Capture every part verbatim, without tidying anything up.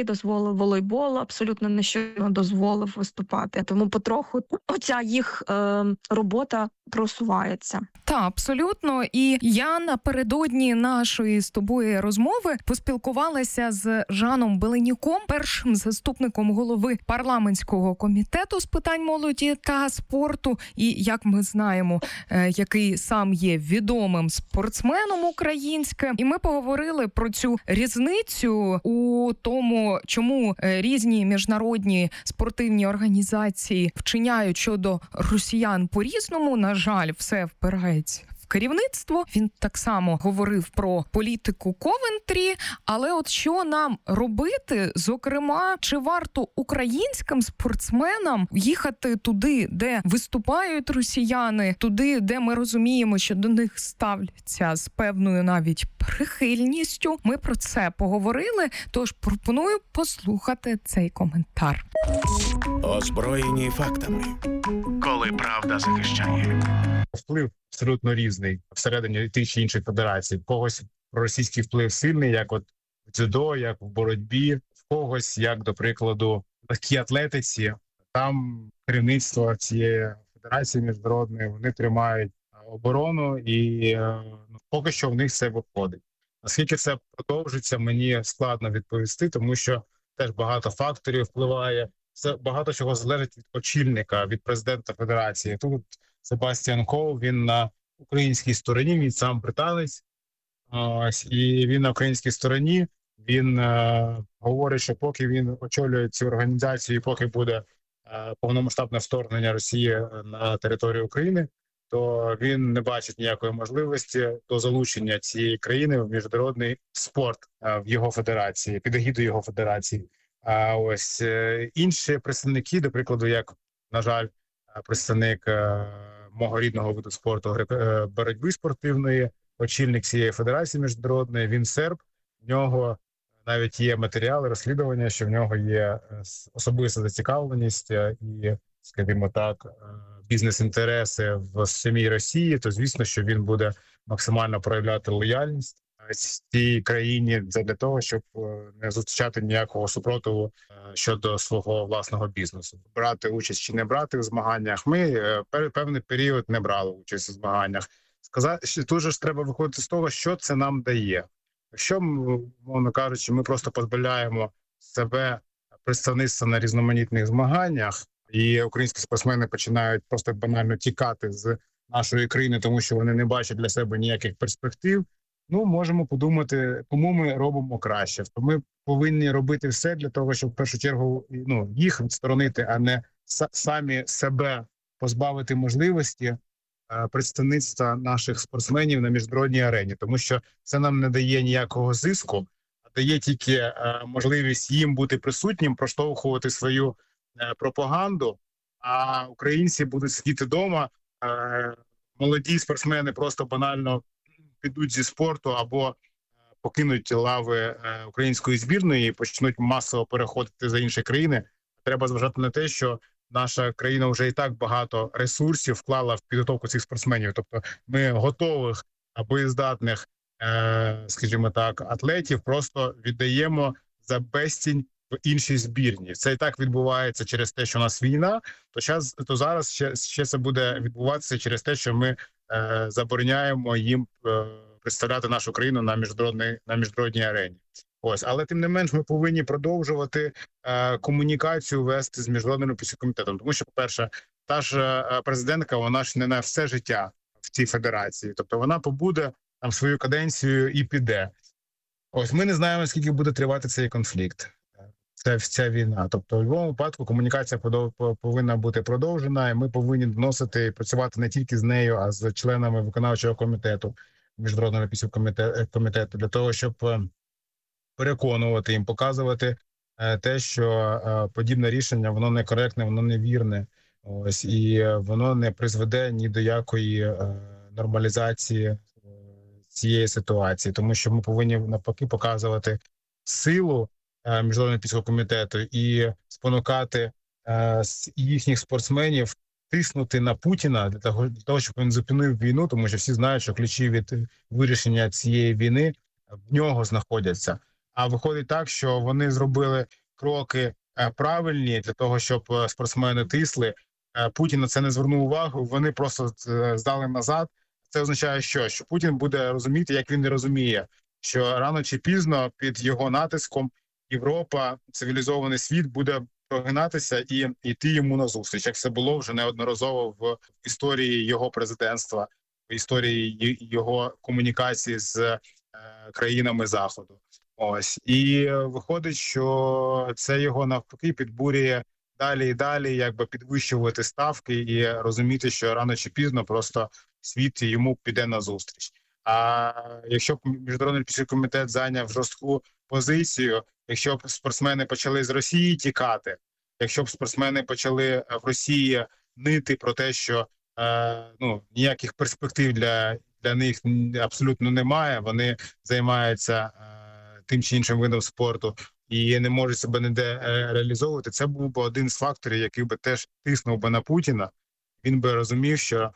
плавки, дозволив волейбол, абсолютно нещодавно дозволив виступати. Тому потроху оця їх е, робота просувається. Так, абсолютно. І я напередодні нашої з тобою розмови поспілкувалася з Жаном Беленюком, першим заступником голови парламентського комітету з питань молоді та спорту. І, як ми знаємо, який сам є відомим спортсменом українським. І ми поговорили про цю різницю у тому, чому різні міжнародні спортивні організації вчиняють щодо росіян по-різному. На жаль, все впирається в керівництво. Він так само говорив про політику Ковентрі, але от що нам робити, зокрема, чи варто українським спортсменам їхати туди, де виступають росіяни, туди, де ми розуміємо, що до них ставляться з певною навіть прихильністю. Ми про це поговорили, тож пропоную послухати цей коментар. Озброєні фактами. Коли правда захищає. Вплив абсолютно різний всередині тих чи інших федерацій. В когось російський вплив сильний, як от в дзюдо, як в боротьбі, в когось, як, до прикладу, в легкій атлетиці. Там керівництво цієї федерації міжнародної, вони тримають оборону і ну, поки що в них все виходить. Наскільки це продовжиться, мені складно відповісти, тому що теж багато факторів впливає. Це багато чого залежить від очільника, від президента федерації. Тут Себастьян Коу, він на українській стороні, він сам британець, ось, і він на українській стороні, він е, говорить, що поки він очолює цю організацію, поки буде е, повномасштабне вторгнення Росії на територію України, то він не бачить ніякої можливості до залучення цієї країни в міжнародний спорт е, в його федерації, під егідою його федерації. А ось е, інші представники, до прикладу, як, на жаль, представник е, мого рідного виду спорту е, боротьби спортивної, очільник цієї федерації міжнародної, він серб, в нього навіть є матеріали, розслідування, що в нього є особиста зацікавленість і, скажімо так, бізнес-інтереси в самій Росії, то звісно, що він буде максимально проявляти лояльність цій країні для того, щоб не зустрічати ніякого супротиву щодо свого власного бізнесу. Брати участь чи не брати в змаганнях. Ми певний період не брали участь у змаганнях. Сказати, що тут же ж треба виходити з того, що це нам дає. Якщо, мовно кажучи, ми просто позбавляємо себе представництва на різноманітних змаганнях, і українські спортсмени починають просто банально тікати з нашої країни, тому що вони не бачать для себе ніяких перспектив, ну, можемо подумати, кому ми робимо краще. То ми повинні робити все для того, щоб в першу чергу ну, їх відсторонити, а не самі себе позбавити можливості представництва наших спортсменів на міжнародній арені. Тому що це нам не дає ніякого зиску, а дає тільки можливість їм бути присутнім, проштовхувати свою пропаганду, а українці будуть сидіти вдома, молоді спортсмени просто банально підуть зі спорту або покинуть лави української збірної і почнуть масово переходити за інші країни. Треба зважати на те, що наша країна вже і так багато ресурсів вклала в підготовку цих спортсменів. Тобто ми готових, боєздатних, скажімо так, атлетів просто віддаємо за безцінь в іншій збірні. Це і так відбувається через те, що у нас війна, то, час, то зараз ще, ще це буде відбуватися через те, що ми е, забороняємо їм е, представляти нашу країну на міжнародній, на міжнародній арені. Ось, але тим не менш ми повинні продовжувати е, комунікацію вести з Міжнародним олімпійським комітетом. Тому що, по-перше, та ж е, президентка, вона ж не на все життя в цій федерації. Тобто вона побуде там свою каденцію і піде. Ось, ми не знаємо, скільки буде тривати цей конфлікт. Це вся війна. Тобто, в будь-якому випадку комунікація повинна бути продовжена, і ми повинні доносити і працювати не тільки з нею, а з членами виконавчого комітету, Міжнародного олімпійського комітету, для того, щоб переконувати їм, показувати те, що подібне рішення, воно некоректне, воно невірне. Ось, і воно не призведе ні до якої нормалізації цієї ситуації, тому що ми повинні навпаки показувати силу Міжнародного олімпійського комітету і спонукати е, їхніх спортсменів тиснути на Путіна для того, для того, щоб він зупинив війну, тому що всі знають, що ключі від вирішення цієї війни в нього знаходяться. А виходить так, що вони зробили кроки правильні для того, щоб спортсмени тисли. Путін на це не звернув увагу, вони просто здали назад. Це означає, що? Що Путін буде розуміти, як він не розуміє, що рано чи пізно під його натиском Європа, цивілізований світ буде прогинатися і йти йому назустріч, як це було вже неодноразово в історії його президентства, в історії його комунікації з е, країнами Заходу. Ось. І виходить, що це його навпаки підбурює далі і далі, якби підвищувати ставки і розуміти, що рано чи пізно просто світ йому піде назустріч. А якщо б Міжнародний олімпійський комітет зайняв жорстку позицію, якщо б спортсмени почали з Росії тікати, якщо б спортсмени почали в Росії нити про те, що е, ну, ніяких перспектив для, для них абсолютно немає, вони займаються е, тим чи іншим видом спорту і не можуть себе ніде е, реалізовувати, це був би один з факторів, який би теж тиснув би на Путіна. Він би розумів, що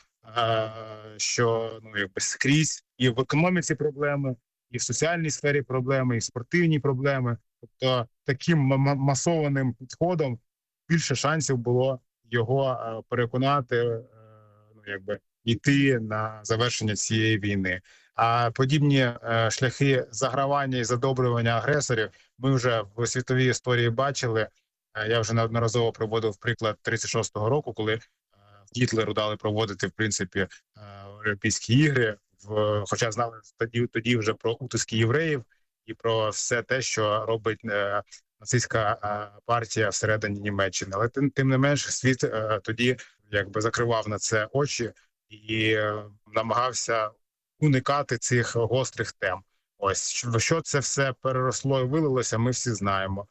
що ну, якби скрізь і в економіці проблеми, і в соціальній сфері проблеми, і в спортивній проблеми. Тобто таким масованим підходом більше шансів було його переконати, ну, якби йти на завершення цієї війни. А подібні шляхи загравання і задобрювання агресорів ми вже в світовій історії бачили. Я вже неодноразово приводив приклад тридцять шостого року, коли Гітлеру дали проводити, в принципі, Олімпійські ігри, в, хоча знали тоді, тоді вже про утиски євреїв і про все те, що робить е, нацистська е, партія всередині Німеччини. Але тим, тим не менш світ е, тоді якби закривав на це очі і е, намагався уникати цих гострих тем. Ось, що це все переросло і вилилося, ми всі знаємо.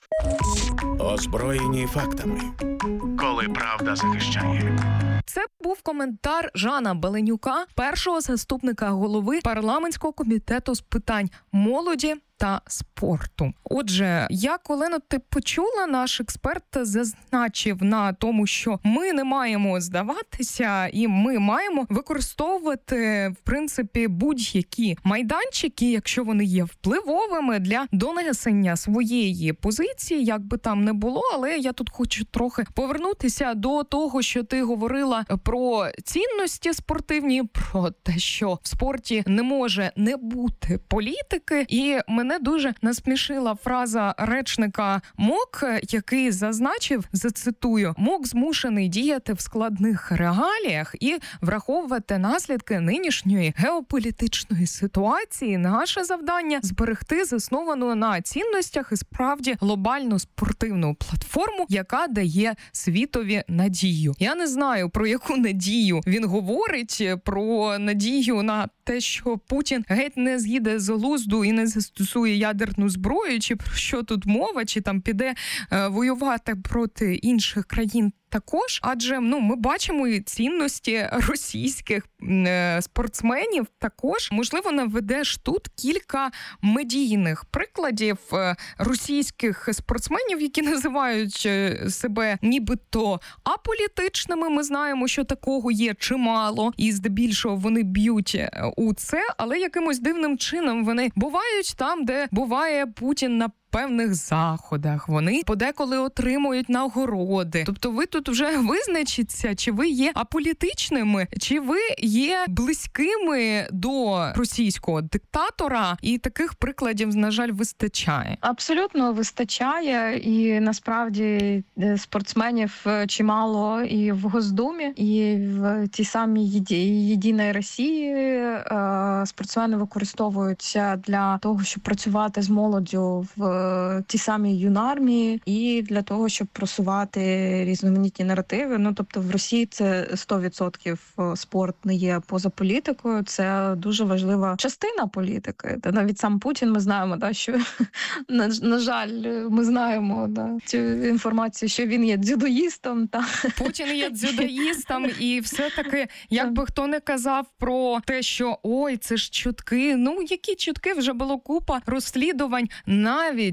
Озброєні фактами. Коли правда захищає. Це був коментар Жана Беленюка, першого заступника голови парламентського комітету з питань молоді та спорту. Отже, як, Олено, ти почула, наш експерт зазначив на тому, що ми не маємо здаватися і ми маємо використовувати, в принципі, будь-які майданчики, якщо вони є впливовими, для донесення своєї позиції, як би там не було. Але я тут хочу трохи повернутися до того, що ти говорила про цінності спортивні, про те, що в спорті не може не бути політики. І мене дуже насмішила фраза речника МОК, який зазначив, зацитую, «МОК змушений діяти в складних реаліях і враховувати наслідки нинішньої геополітичної ситуації. Наше завдання – зберегти засновану на цінностях і справді глобальну спортивну платформу, яка дає світові надію». Я не знаю, про яку надію він говорить, про надію на те, що Путін геть не з'їде з глузду і не застосує ядерну зброю, чи про що тут мова, чи там піде е, воювати проти інших країн також. Адже ну, ми бачимо і цінності російських е, спортсменів також. Можливо, наведеш тут кілька медійних прикладів е, російських спортсменів, які називають е, себе нібито аполітичними. Ми знаємо, що такого є чимало, і здебільшого вони б'ють у це, але якимось дивним чином вони бувають там, де буває Путін на певних заходах. Вони подеколи отримують нагороди. Тобто ви тут вже визначіться, чи ви є аполітичними, чи ви є близькими до російського диктатора, і таких прикладів, на жаль, вистачає. Абсолютно вистачає, і насправді спортсменів чимало і в Госдумі, і в тій самій Єдиній Росії спортсмени використовуються для того, щоб працювати з молоддю в ті самі юнармії і для того, щоб просувати різноманітні наративи. Ну, тобто в Росії це сто відсотків спорт не є поза політикою, це дуже важлива частина політики. Та навіть сам Путін, ми знаємо, да, що, на, на жаль, ми знаємо да, цю інформацію, що він є дзюдоїстом. Та. Путін є дзюдоїстом, і все-таки, як би хто не казав про те, що ой, це ж чутки, ну, які чутки, вже було купа розслідувань навіть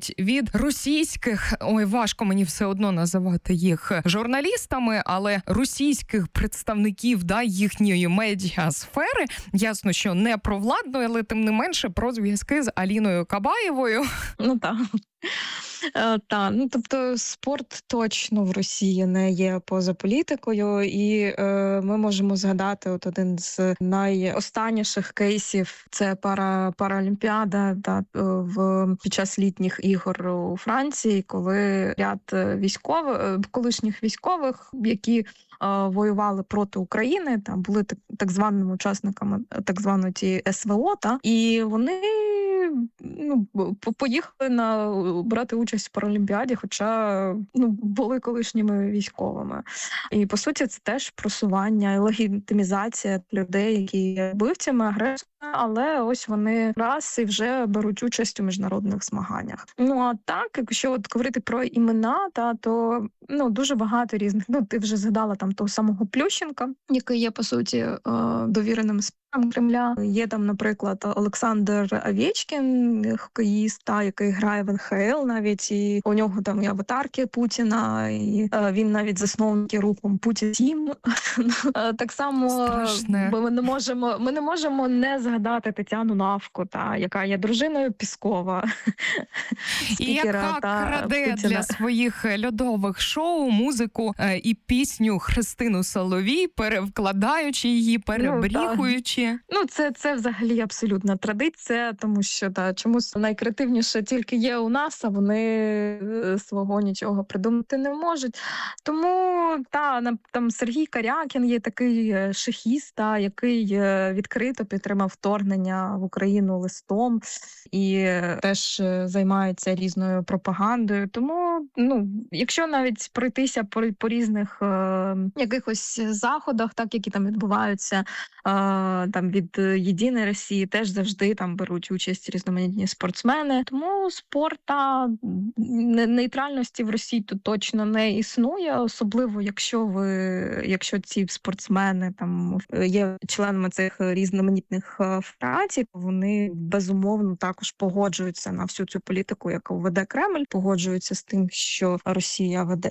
навіть від російських, ой, важко мені все одно називати їх журналістами, але російських представників, да, їхньої медіасфери, ясно, що не провладної, але тим не менше про зв'язки з Аліною Кабаєвою. Ну так. Е, та, ну тобто спорт точно в Росії не є поза політикою, і е, ми можемо згадати от один з найостанніших кейсів. Це пара паралімпіада та в під час літніх ігор у Франції, коли ряд військових колишніх військових, які е, воювали проти України, там були так, так званими учасниками так званої ті ес ве о, та і вони ну поїхали на брати участь в паралімпіаді, хоча ну були колишніми військовими. І по суті це теж просування і легітимізація людей, які є вбивцями, агресорами, але ось вони раз і вже беруть участь у міжнародних змаганнях. Ну а так, якщо от говорити про імена, та то ну дуже багато різних. Ну ти вже згадала там того самого Плющенка, який є по суті довіреним Кремля. Є там, наприклад, Олександр Овєчкін, хокеїст, та, який грає в ен ха ел навіть, і у нього там і аватарки Путіна, і е, він навіть засновник рухом Путін Тім. Так само Страшне. ми не можемо, ми не можемо не згадати Тетяну Навку, та, яка є дружиною Піскова. І яка краде для своїх льодових шоу музику е, і пісню Христину Соловій, перевкладаючи її, перебріхуючи. Ну, це, це взагалі абсолютна традиція, тому що та, чомусь найкреативніше тільки є у нас, а вони свого нічого придумати не можуть. Тому та, там Сергій Карякін є такий шахіст, та, який відкрито підтримав вторгнення в Україну листом і теж займається різною пропагандою. Тому, ну, якщо навіть пройтися по, по різних е, якихось заходах, так, які там відбуваються, е, там від Єдиної Росії, теж завжди там беруть участь різноманітні спортсмени. Тому спорта нейтральності в Росії тут точно не існує, особливо якщо ви, якщо ці спортсмени там є членами цих різноманітних федерацій, вони безумовно також погоджуються на всю цю політику, яку веде Кремль, погоджуються з тим, що Росія веде,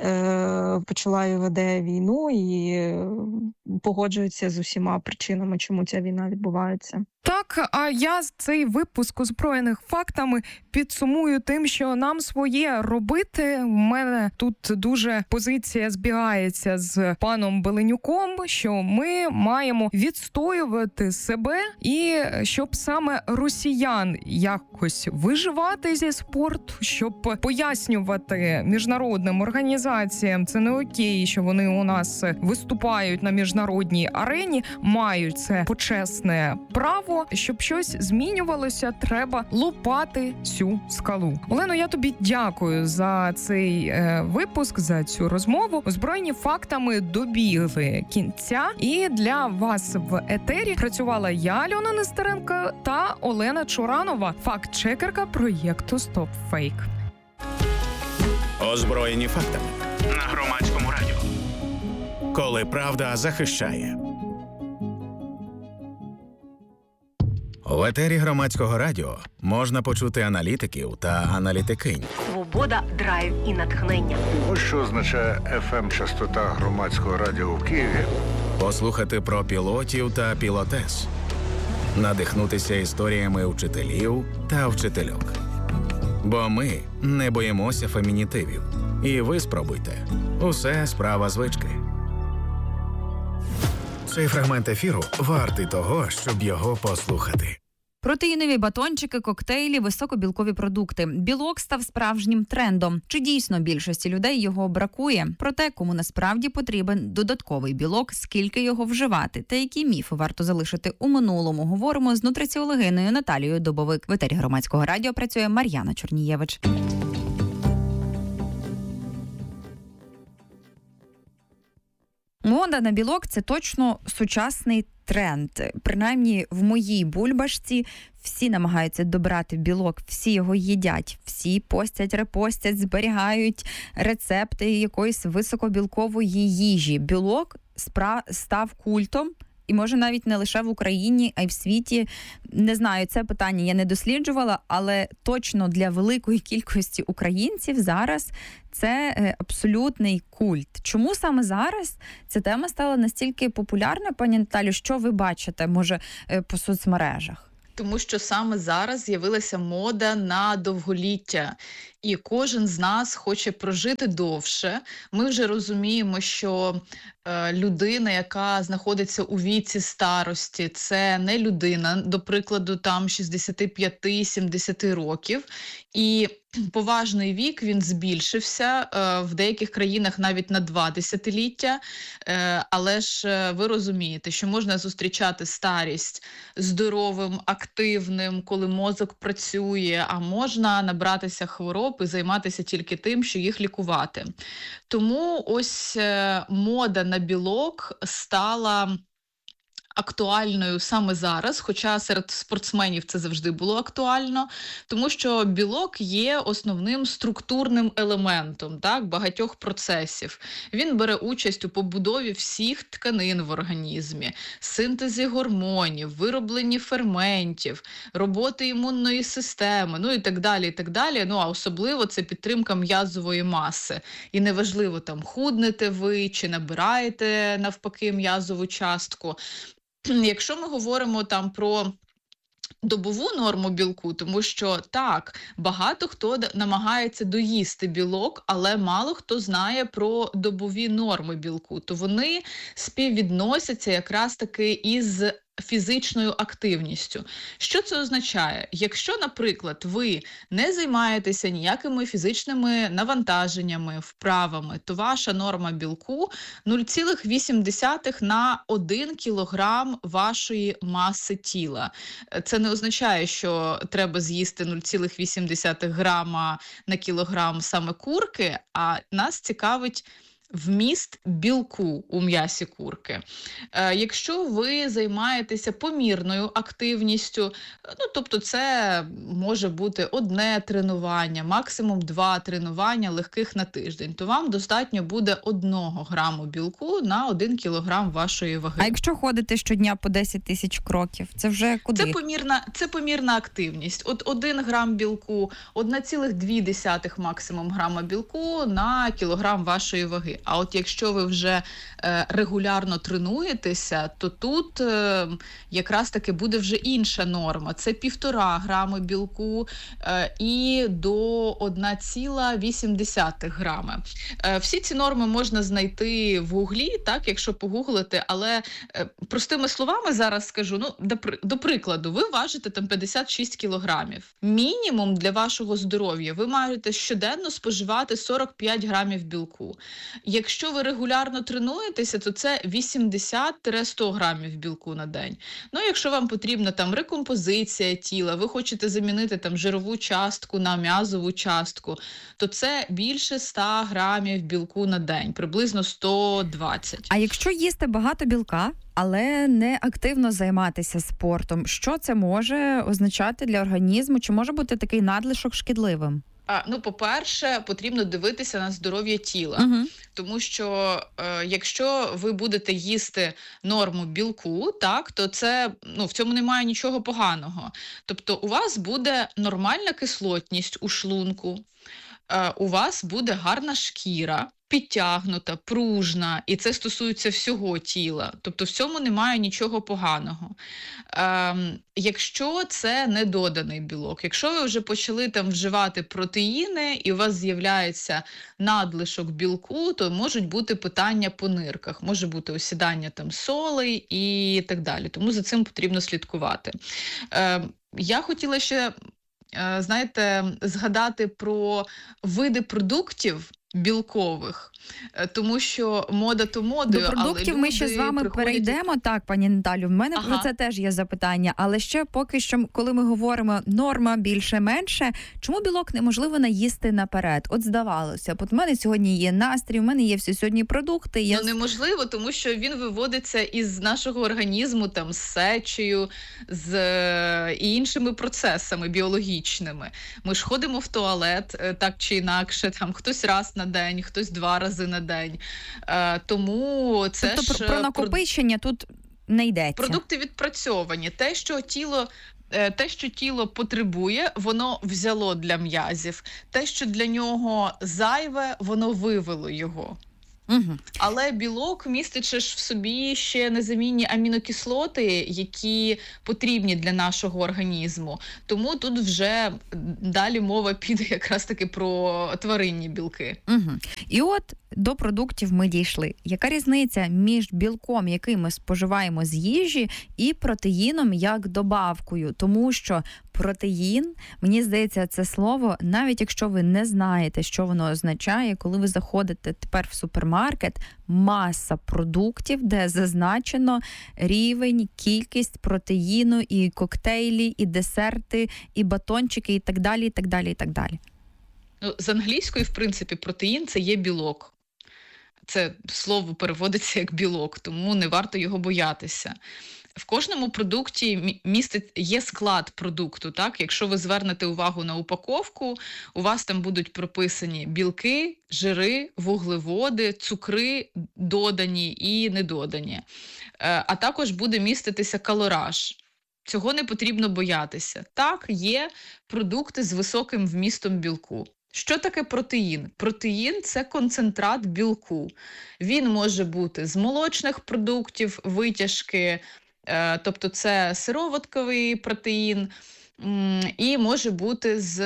почала і веде війну, і погоджуються з усіма причинами, чому ця війна відбувається. Так, а я цей випуск озброєних фактами підсумую тим, що нам своє робити. У мене тут дуже позиція збігається з паном Беленюком, що ми маємо відстоювати себе і щоб саме росіян якось виживати зі спорту, щоб пояснювати міжнародним організаціям, це не окей, що вони у нас виступають на міжнародній арені, мають це почесне право. Щоб щось змінювалося, треба лупати цю скалу. Олено, я тобі дякую за цей е, випуск, за цю розмову. Озброєні фактами добігли кінця. І для вас в етері працювала я, Альона Нестеренко, та Олена Чуранова, факт-чекерка проєкту Stop Fake. Озброєні фактами на Громадському радіо. Коли правда захищає. В етері Громадського радіо можна почути аналітиків та аналітикинь. Свобода, драйв і натхнення. Ось що означає еф ем-частота Громадського радіо в Києві. Послухати про пілотів та пілотес. Надихнутися історіями вчителів та вчительок. Бо ми не боїмося фемінітивів. І ви спробуйте. Усе справа звички. Цей фрагмент ефіру вартий того, щоб його послухати. Протеїнові батончики, коктейлі, високобілкові продукти. Білок став справжнім трендом. Чи дійсно більшості людей його бракує? Про те, кому насправді потрібен додатковий білок, скільки його вживати та які міфи варто залишити у минулому, говоримо з нутриціологиною Наталією Добовик. В етері Громадського радіо працює Мар'яна Чорнієвич. Мода на білок – це точно сучасний тренд. Принаймні в моїй бульбашці всі намагаються добрати білок, всі його їдять, всі постять, репостять, зберігають рецепти якоїсь високобілкової їжі. Білок спра- став культом і може навіть не лише в Україні, а й в світі. Не знаю, це питання я не досліджувала, але точно для великої кількості українців зараз це абсолютний культ. Чому саме зараз ця тема стала настільки популярною, пані Наталю? Що ви бачите, може, по соцмережах? Тому що саме зараз з'явилася мода на довголіття. І кожен з нас хоче прожити довше. Ми вже розуміємо, що е, людина, яка знаходиться у віці старості, це не людина, до прикладу, там шістдесят п'ять - сімдесят років. І поважний вік, він збільшився, е, в деяких країнах навіть на два десятиліття. Е, але ж е, ви розумієте, що можна зустрічати старість здоровим, активним, коли мозок працює, а можна набратися хвороб і займатися тільки тим, що їх лікувати. Тому ось е, мода на білок стала актуальною саме зараз, хоча серед спортсменів це завжди було актуально, тому що білок є основним структурним елементом, так, багатьох процесів. Він бере участь у побудові всіх тканин в організмі, синтезі гормонів, виробленні ферментів, роботи імунної системи, ну і так далі, і так далі. Ну, а особливо це підтримка м'язової маси. І неважливо, там, худнете ви чи набираєте, навпаки, м'язову частку. Якщо ми говоримо там про добову норму білку, тому що так, багато хто намагається доїсти білок, але мало хто знає про добові норми білку, то вони співвідносяться якраз таки із фізичною активністю. Що це означає? Якщо, наприклад, ви не займаєтеся ніякими фізичними навантаженнями, вправами, то ваша норма білку нуль цілих вісім десятих на один кілограм вашої маси тіла. Це не означає, що треба з'їсти нуль цілих вісім десятих грама на кілограм саме курки, а нас цікавить вміст білку у м'ясі курки. Е, якщо ви займаєтеся помірною активністю, ну, тобто це може бути одне тренування, максимум два тренування легких на тиждень, то вам достатньо буде одного граму білку на один кілограм вашої ваги. А якщо ходите щодня по десять тисяч кроків, це вже куди? Це помірна, це помірна активність. От один грам білку, один цілих дві десятих максимум грама білку на кілограм вашої ваги. А от якщо ви вже е, регулярно тренуєтеся, то тут е, якраз таки буде вже інша норма. Це півтора грами білку е, і до одна ціла вісім десятих грами. Е, всі ці норми можна знайти в гуглі, так, якщо погуглити, але е, простими словами зараз скажу, ну, до, до прикладу, ви важите там п'ятдесят шість кілограмів. Мінімум для вашого здоров'я ви маєте щоденно споживати сорок п'ять грамів білку. Якщо ви регулярно тренуєтеся, то це вісімдесят - сто грамів білку на день. Ну, якщо вам потрібна там рекомпозиція тіла, ви хочете замінити там жирову частку на м'язову частку, то це більше ста грамів білку на день, приблизно сто двадцять. А якщо їсти багато білка, але не активно займатися спортом, що це може означати для організму? Чи може бути такий надлишок шкідливим? А, ну, по-перше, потрібно дивитися на здоров'я тіла, угу. тому що е, якщо ви будете їсти норму білку, так, то це, ну, в цьому немає нічого поганого. Тобто у вас буде нормальна кислотність у шлунку, е, у вас буде гарна шкіра, підтягнута, пружна, і це стосується всього тіла. Тобто в цьому немає нічого поганого. Ем, якщо це не доданий білок, якщо ви вже почали там вживати протеїни і у вас з'являється надлишок білку, то можуть бути питання по нирках, може бути осідання там солей і так далі. Тому за цим потрібно слідкувати. Ем, я хотіла ще, е, знаєте, згадати про види продуктів білкових, тому що мода то модою, до продуктів але ми ще з вами приходять... перейдемо, так, пані Наталю, в мене ага. про це теж є запитання, але ще поки що, коли ми говоримо норма більше-менше, чому білок неможливо наїсти наперед? От здавалося, от в мене сьогодні є настрій, в мене є всі сьогодні продукти. Я... Ну, неможливо, тому що він виводиться із нашого організму, там, з сечею, з е, і іншими процесами біологічними. Ми ж ходимо в туалет, е, так чи інакше, там, хтось раз на день, хтось два рази на день. Е, тому це тобто ж... про накопичення тут не йдеться. Продукти відпрацьовані. Те, що тіло Те, що тіло потребує, воно взяло для м'язів. Те, що для нього зайве, воно вивело його. Угу. Але білок містить ж в собі ще незамінні амінокислоти, які потрібні для нашого організму. Тому тут вже далі мова піде якраз таки про тваринні білки. Угу. І от до продуктів ми дійшли. Яка різниця між білком, який ми споживаємо з їжі, і протеїном як добавкою? Тому що протеїн, мені здається, це слово, навіть якщо ви не знаєте, що воно означає, коли ви заходите тепер в супермаркет, маса продуктів, де зазначено рівень, кількість протеїну, і коктейлі, і десерти, і батончики, і так далі, і так далі, і так далі. Ну, з англійської, в принципі, протеїн – це є білок. Це слово переводиться як білок, тому не варто його боятися. В кожному продукті містить, є склад продукту. Так? Якщо ви звернете увагу на упаковку, у вас там будуть прописані білки, жири, вуглеводи, цукри додані і недодані. А також буде міститися калораж. Цього не потрібно боятися. Так, є продукти з високим вмістом білку. Що таке протеїн? Протеїн – це концентрат білку. Він може бути з молочних продуктів, витяжки, тобто це сироватковий протеїн, і може бути з,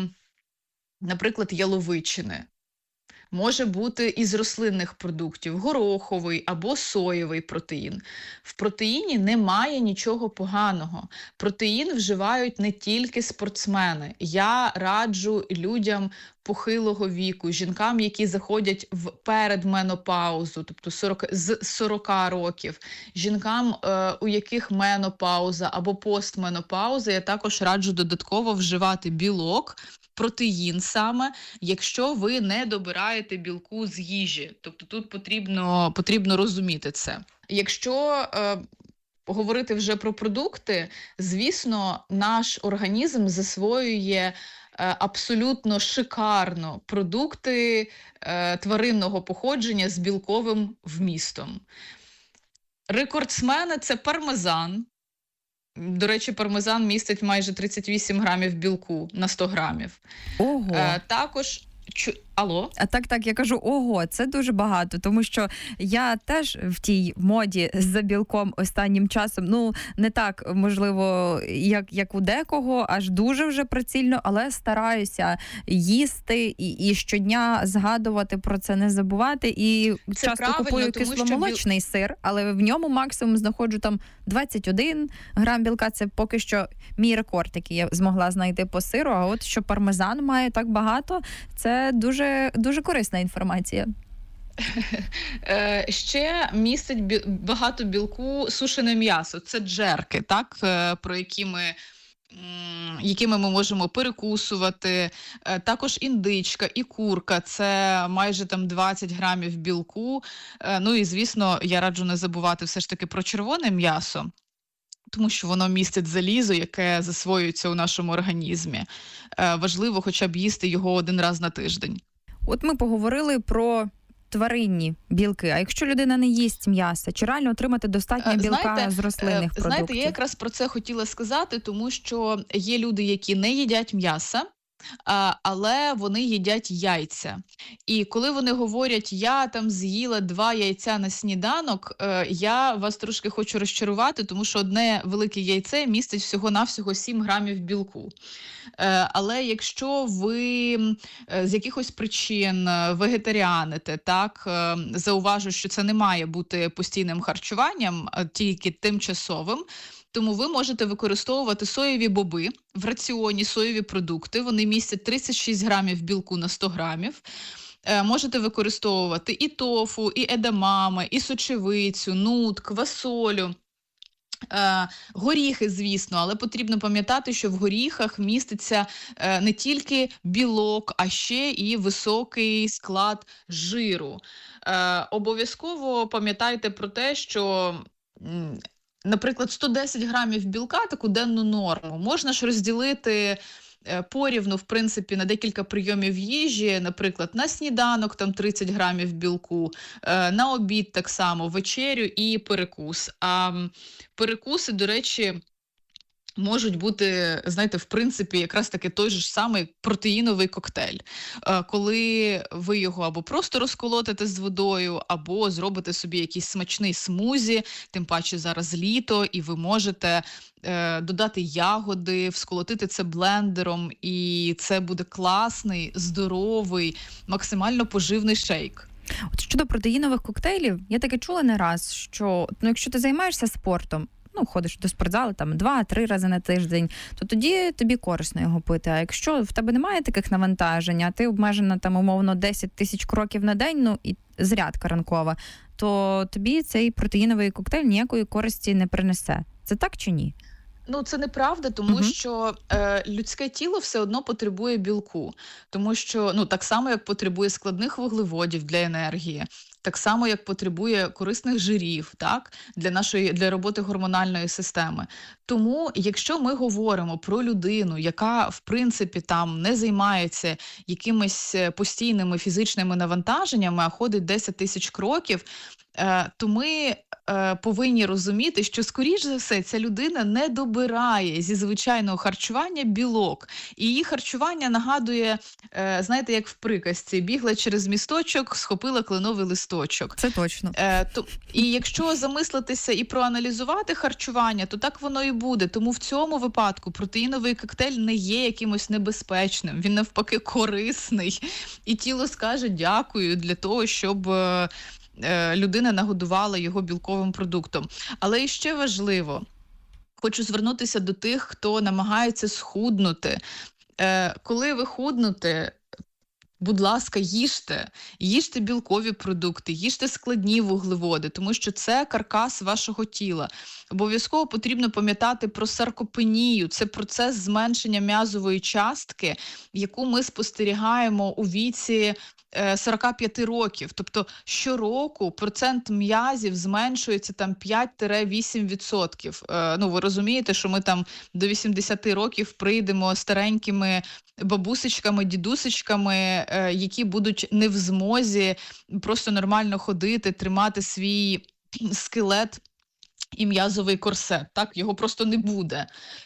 наприклад, яловичини. Може бути із рослинних продуктів, гороховий або соєвий протеїн. В протеїні немає нічого поганого. Протеїн вживають не тільки спортсмени. Я раджу людям похилого віку, жінкам, які заходять в передменопаузу, тобто сорок, з сорока років, жінкам, е, у яких менопауза або постменопауза, я також раджу додатково вживати білок, протеїн саме, якщо ви не добираєте білку з їжі. Тобто тут потрібно, потрібно розуміти це. Якщо е, говорити вже про продукти, звісно, наш організм засвоює абсолютно шикарно продукти е, тваринного походження з білковим вмістом. Рекордсмени – це пармезан. До речі, пармезан містить майже тридцять вісім грамів білку на сто грамів. Ого! Е, також... Чу... Алло? А так, так, я кажу, ого, це дуже багато, тому що я теж в тій моді за білком останнім часом, ну, не так, можливо, як, як у декого, аж дуже вже прицільно, але стараюся їсти і, і щодня згадувати про це, не забувати. І це часто купую кисломолочний біл... сир, але в ньому максимум знаходжу там двадцять один грам білка, це поки що мій рекорд, який я змогла знайти по сиру, а от що пармезан має так багато, це дуже, дуже корисна інформація. Ще містить багато білку сушене м'ясо. Це джерки, так, про які ми, якими ми можемо перекусувати. Також індичка і курка – це майже там двадцять грамів білку. Ну і, звісно, я раджу не забувати все ж таки про червоне м'ясо, тому що воно містить залізо, яке засвоюється у нашому організмі. Важливо хоча б їсти його один раз на тиждень. От ми поговорили про тваринні білки. А якщо людина не їсть м'яса, чи реально отримати достатньо білка знаєте, з рослинних продуктів? Знаєте, я якраз про це хотіла сказати, тому що є люди, які не їдять м'яса, але вони їдять яйця. І коли вони говорять, я там з'їла два яйця на сніданок, я вас трошки хочу розчарувати, тому що одне велике яйце містить всього-навсього сім грамів білку. Але якщо ви з якихось причин вегетаріаните, так, зауважу, що це не має бути постійним харчуванням, а тільки тимчасовим, тому ви можете використовувати соєві боби в раціоні, соєві продукти. Вони містять тридцять шість грамів білку на сто грамів. Е, можете використовувати і тофу, і едамаме, і сочевицю, нут, квасолю. Е, горіхи, звісно, але потрібно пам'ятати, що в горіхах міститься е, не тільки білок, а ще і високий склад жиру. Е, обов'язково пам'ятайте про те, що... М, Наприклад, сто десять грамів білка, таку денну норму, можна ж розділити е, порівну, в принципі, на декілька прийомів їжі, наприклад, на сніданок там тридцять грамів білку, е, на обід так само, вечерю і перекус. А м, перекуси, до речі, можуть бути, знаєте, в принципі, якраз таки той же ж самий протеїновий коктейль. Е, Коли ви його або просто розколотите з водою, або зробите собі якийсь смачний смузі, тим паче зараз літо, і ви можете е, додати ягоди, всколотити це блендером, і це буде класний, здоровий, максимально поживний шейк. От щодо протеїнових коктейлів, я таки чула не раз, що ну, якщо ти займаєшся спортом, ну, ходиш до спортзалу там два-три рази на тиждень, то тоді тобі корисно його пити. А якщо в тебе немає таких навантажень, а ти обмежена там умовно десять тисяч кроків на день, ну і зарядка ранкова, то тобі цей протеїновий коктейль ніякої користі не принесе. Це так чи ні? Ну, це неправда, тому Мгм. що е, людське тіло все одно потребує білку. Тому що, ну, так само, як потребує складних вуглеводів для енергії, так само, як потребує корисних жирів, так, для нашої, для роботи гормональної системи. Тому, якщо ми говоримо про людину, яка, в принципі, там не займається якимись е, постійними фізичними навантаженнями, а ходить десять тисяч кроків, е, то ми е, повинні розуміти, що, скоріш за все, ця людина не добирає зі звичайного харчування білок. І її харчування нагадує, е, знаєте, як в приказці, бігла через місточок, схопила кленовий листочок. Це точно. Е, то, і якщо замислитися і проаналізувати харчування, то так воно і буде. Тому в цьому випадку протеїновий коктейль не є якимось небезпечним. Він навпаки корисний. І тіло скаже дякую для того, щоб е, е, людина нагодувала його білковим продуктом. Але і ще важливо, хочу звернутися до тих, хто намагається схуднути. Е, коли ви худнете, будь ласка, їжте, їжте білкові продукти, їжте складні вуглеводи, тому що це каркас вашого тіла. Обов'язково потрібно пам'ятати про саркопенію. Це процес зменшення м'язової частки, яку ми спостерігаємо у віці е, сорок п'ять років. Тобто щороку процент м'язів зменшується там п'ять-вісім відсотків. Е, ну, ви розумієте, що ми там до вісімдесяти років прийдемо старенькими бабусечками, дідусечками, е, які будуть не в змозі просто нормально ходити, тримати свій скелет і м'язовий корсет. Так, його просто не буде.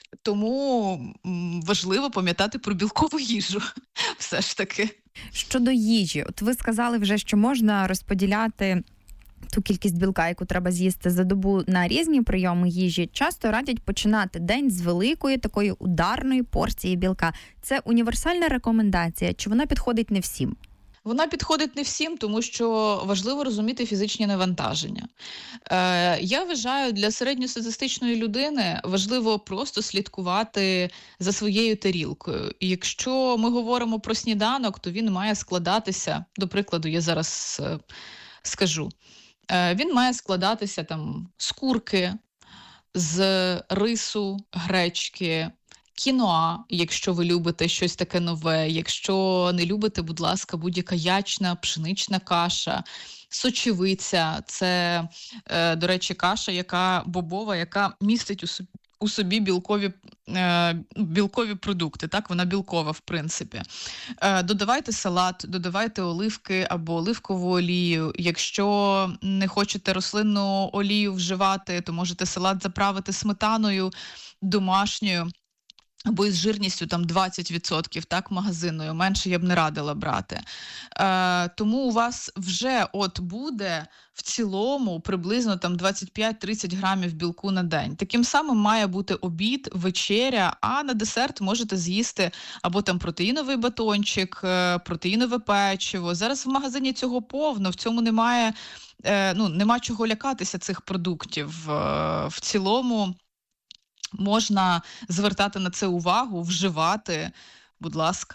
Тому м, важливо пам'ятати про білкову їжу. Все ж таки. Щодо їжі, от ви сказали вже, що можна розподіляти ту кількість білка, яку треба з'їсти за добу, на різні прийоми їжі. Часто радять починати день з великої такої ударної порції білка. Це універсальна рекомендація, чи вона підходить не всім? Вона підходить не всім, тому що важливо розуміти фізичні навантаження. Е, я вважаю, для середньостатистичної людини важливо просто слідкувати за своєю тарілкою. І якщо ми говоримо про сніданок, то він має складатися, до прикладу, я зараз е, скажу, е, він має складатися там з курки, з рису, гречки, кіноа, якщо ви любите щось таке нове. Якщо не любите, будь ласка, будь-яка ячна, пшенична каша, сочевиця. Це, е, до речі, каша, яка бобова, яка містить у собі, у собі білкові, е, білкові продукти. Так, вона білкова, в принципі. Е, додавайте салат, додавайте оливки або оливкову олію. Якщо не хочете рослинну олію вживати, то можете салат заправити сметаною домашньою, або із жирністю там двадцять відсотків, так, магазинною, менше я б не радила брати. Е, тому у вас вже от буде в цілому приблизно там двадцять п'ять-тридцять грамів білку на день. Таким самим має бути обід, вечеря, а на десерт можете з'їсти або там протеїновий батончик, е, протеїнове печиво. Зараз в магазині цього повно, в цьому немає, е, ну, нема чого лякатися цих продуктів. Е, в цілому можна звертати на це увагу, вживати, будь ласка.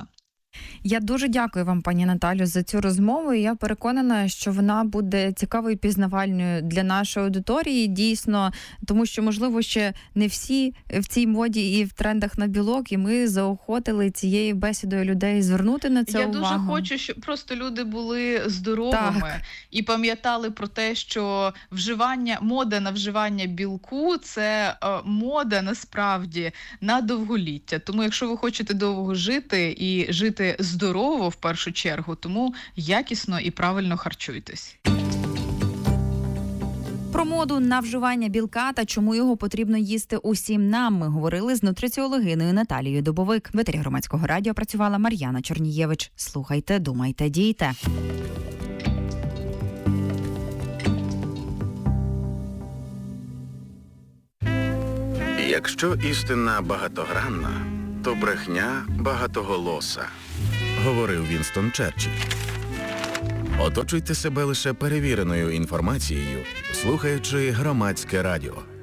Я дуже дякую вам, пані Наталю, за цю розмову. І я переконана, що вона буде цікавою і пізнавальною для нашої аудиторії, дійсно, тому що, можливо, ще не всі в цій моді і в трендах на білок, і ми заохотили цією бесідою людей звернути на це Я увагу. дуже хочу, щоб просто люди були здоровими Так. і пам'ятали про те, що вживання, мода на вживання білку – це е, мода насправді на довголіття. Тому якщо ви хочете довго жити і жити здорово в першу чергу, тому якісно і правильно харчуйтесь. Про моду на вживання білка та чому його потрібно їсти усім нам ми говорили з нутриціологиною Наталією Дубовик. В етері Громадського радіо працювала Мар'яна Чорнієвич. Слухайте, думайте, дійте. Якщо істина багатогранна, то брехня багатоголоса, говорив Вінстон Черчилль. Оточуйте себе лише перевіреною інформацією, слухаючи Громадське радіо.